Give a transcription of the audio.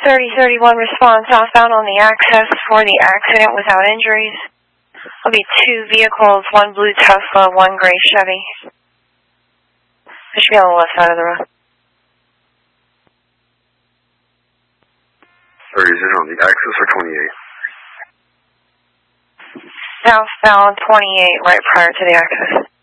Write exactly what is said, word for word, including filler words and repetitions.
thirty thirty-one respond southbound on the access for the accident without injuries. There'll be two vehicles, one blue Tesla, one gray Chevy. They should be on the left side of the road. thirty on the access or twenty-eight? Southbound twenty-eight, right prior to the access.